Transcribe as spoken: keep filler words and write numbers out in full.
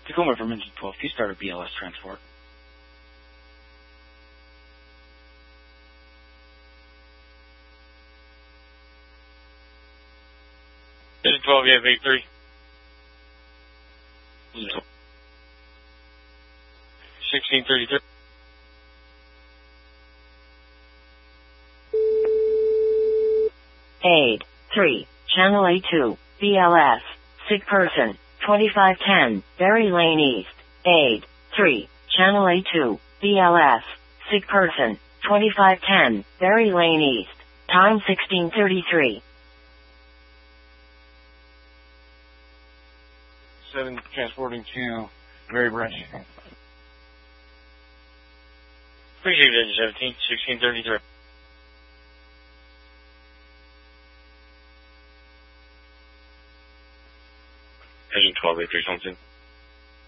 Tacoma from Engine twelve, P starter B L S transport. Engine twelve, you have eight three. sixteen thirty-three. eight three, Channel A two, B L S, sick person, twenty-five ten, Berry Lane East. eight three, Channel A two, B L S, sick person, twenty-five ten, Berry Lane East. Time sixteen thirty-three. seven, transporting to Mary Branch. Appreciate it, Engine seventeen, sixteen thirty-three. Engine twelve, eight three, something.